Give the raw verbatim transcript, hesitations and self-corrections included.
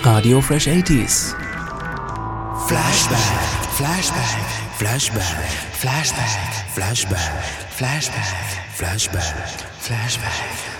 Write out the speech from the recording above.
Radio Fresh eighties. Flashback, Flashback, Flashback, Flashback, Flashback, Flashback, Flashback, Flashback.